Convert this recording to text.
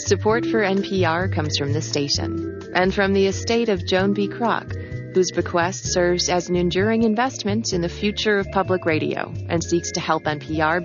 Support for NPR comes from the station and from the estate of Joan B. Kroc, whose bequest serves as an enduring investment in the future of public radio and seeks to help NPR